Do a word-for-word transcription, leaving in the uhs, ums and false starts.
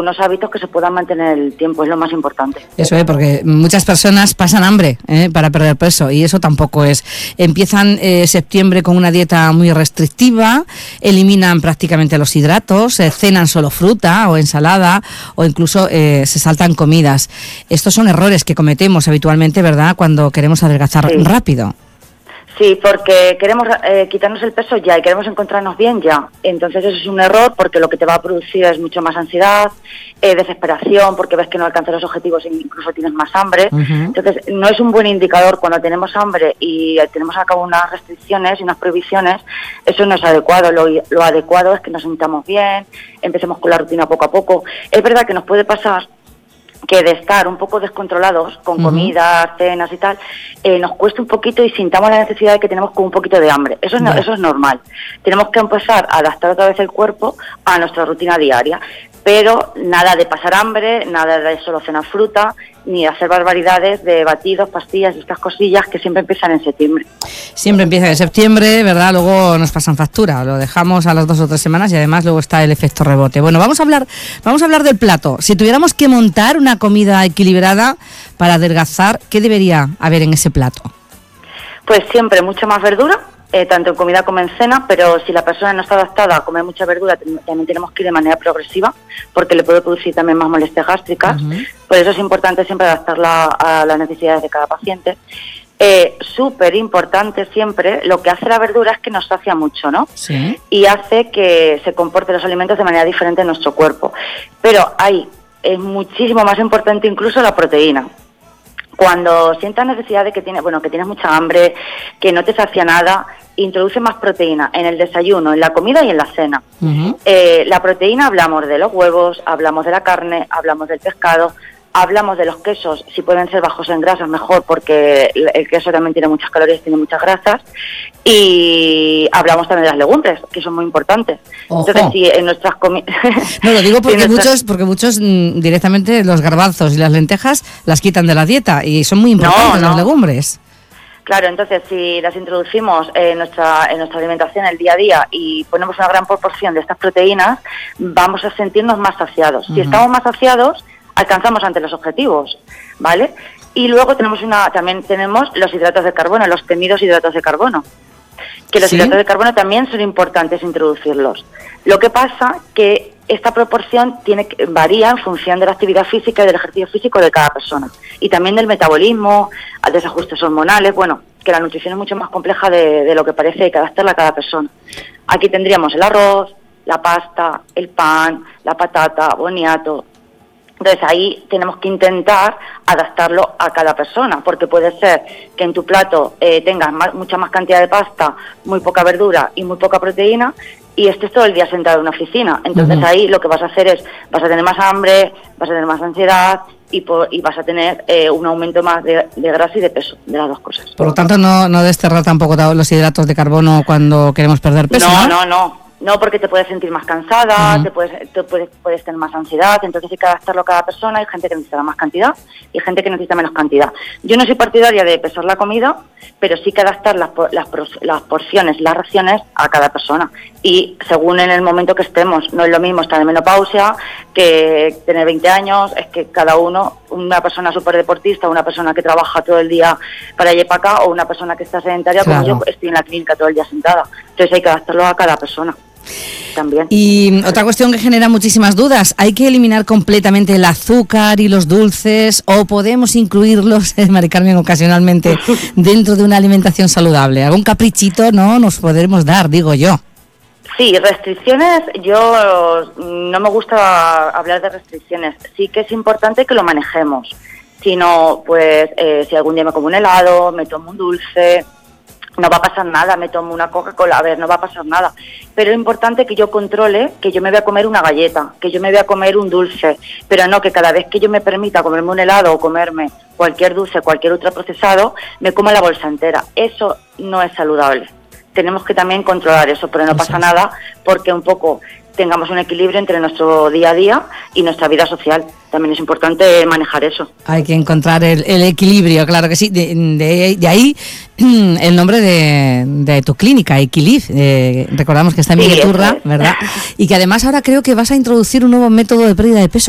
unos hábitos que se puedan mantener el tiempo, es lo más importante. Eso es, porque muchas personas pasan hambre ¿eh? para perder peso y eso tampoco es. Empiezan eh, septiembre con una dieta muy restrictiva, eliminan prácticamente los hidratos, eh, cenan solo fruta o ensalada o incluso eh, se saltan comidas. Estos son errores que cometemos habitualmente, ¿verdad?, cuando queremos adelgazar sí. rápido. Sí, porque queremos eh, quitarnos el peso ya y queremos encontrarnos bien ya. Entonces eso es un error porque lo que te va a producir es mucho más ansiedad, eh, desesperación, porque ves que no alcanzas los objetivos e incluso tienes más hambre. Uh-huh. Entonces no es un buen indicador cuando tenemos hambre y tenemos a cabo unas restricciones y unas prohibiciones. Eso no es adecuado. Lo, lo adecuado es que nos sintamos bien, empecemos con la rutina poco a poco. Es verdad que nos puede pasar que de estar un poco descontrolados con uh-huh. comidas, cenas y tal, eh, nos cuesta un poquito y sintamos la necesidad de que tenemos con un poquito de hambre. Eso es, no, eso es normal. Tenemos que empezar a adaptar otra vez el cuerpo a nuestra rutina diaria. Pero nada de pasar hambre, nada de solo cenar fruta, ni de hacer barbaridades de batidos, pastillas y estas cosillas que siempre empiezan en septiembre. Siempre empiezan en septiembre, ¿verdad? Luego nos pasan factura, lo dejamos a las dos o tres semanas y además luego está el efecto rebote. Bueno, vamos a hablar, vamos a hablar del plato. Si tuviéramos que montar una comida equilibrada para adelgazar, ¿qué debería haber en ese plato? Pues siempre mucha más verdura. Eh, tanto en comida como en cena, pero si la persona no está adaptada a comer mucha verdura, también tenemos que ir de manera progresiva, porque le puede producir también más molestias gástricas. Uh-huh. Por eso es importante siempre adaptarla a las necesidades de cada paciente. Eh, súper importante siempre, lo que hace la verdura es que nos sacia mucho, ¿no? Sí. Y hace que se comporten los alimentos de manera diferente en nuestro cuerpo. Pero hay, es muchísimo más importante incluso la proteína. Cuando sientas necesidad de que tienes, bueno, que tienes mucha hambre, que no te sacia nada, introduce más proteína en el desayuno, en la comida y en la cena. Uh-huh. Eh, la proteína hablamos de los huevos, hablamos de la carne, hablamos del pescado, hablamos de los quesos, si pueden ser bajos en grasas mejor porque el queso también tiene muchas calorías, tiene muchas grasas, y hablamos también de las legumbres, que son muy importantes. Ojo. Entonces, si en nuestras comidas... No, lo digo porque si nuestras... muchos porque muchos mmm, directamente los garbanzos y las lentejas las quitan de la dieta y son muy importantes no, no. las legumbres. Claro, entonces si las introducimos en nuestra en nuestra alimentación el día a día y ponemos una gran proporción de estas proteínas, vamos a sentirnos más saciados. Uh-huh. Si estamos más saciados, alcanzamos ante los objetivos, ¿vale? Y luego tenemos una también tenemos los hidratos de carbono, los temidos hidratos de carbono, que los ¿Sí? hidratos de carbono también son importantes introducirlos. Lo que pasa que esta proporción tiene varía en función de la actividad física y del ejercicio físico de cada persona y también del metabolismo, desajustes hormonales, bueno, que la nutrición es mucho más compleja de, de lo que parece, hay que adaptarla a cada persona. Aquí tendríamos el arroz, la pasta, el pan, la patata, boniato. Entonces ahí tenemos que intentar adaptarlo a cada persona, porque puede ser que en tu plato eh, tengas más, mucha más cantidad de pasta, muy poca verdura y muy poca proteína, y estés todo el día sentado en una oficina. Entonces uh-huh. ahí lo que vas a hacer es, vas a tener más hambre, vas a tener más ansiedad y, por, y vas a tener eh, un aumento más de, de grasa y de peso, de las dos cosas. Por lo tanto, no, no desterrar tampoco los hidratos de carbono cuando queremos perder peso, ¿no? No, no, no. No, porque te puedes sentir más cansada, uh-huh. te puedes, te puedes, puedes tener más ansiedad, entonces hay que adaptarlo a cada persona. Hay gente que necesita más cantidad y gente que necesita menos cantidad. Yo no soy partidaria de pesar la comida, pero sí que adaptar las, las, las porciones, las raciones a cada persona. Y según en el momento que estemos, no es lo mismo estar en menopausia que tener veinte años, es que cada uno, una persona súper deportista, una persona que trabaja todo el día para allá y para acá, o una persona que está sedentaria, claro. como yo estoy en la clínica todo el día sentada. Entonces hay que adaptarlo a cada persona. También. Y otra cuestión que genera muchísimas dudas, ¿hay que eliminar completamente el azúcar y los dulces o podemos incluirlos, Mari Carmen, ocasionalmente dentro de una alimentación saludable? ¿Algún caprichito no nos podremos dar, digo yo? Sí, restricciones, yo no me gusta hablar de restricciones, sí que es importante que lo manejemos, si no, pues eh, si algún día me como un helado, me tomo un dulce, no va a pasar nada, me tomo una Coca-Cola, a ver, no va a pasar nada. Pero es importante que yo controle que yo me voy a comer una galleta, que yo me voy a comer un dulce, pero no que cada vez que yo me permita comerme un helado o comerme cualquier dulce, cualquier ultraprocesado, me coma la bolsa entera. Eso no es saludable. Tenemos que también controlar eso, pero no pasa nada porque un poco tengamos un equilibrio entre nuestro día a día y nuestra vida social. También es importante manejar eso. Hay que encontrar el, el equilibrio, claro que sí. De, de, de ahí el nombre de, de tu clínica, Equilib. Eh, recordamos que está en Miguel Turra, ¿verdad? Y que además ahora creo que vas a introducir un nuevo método de pérdida de peso.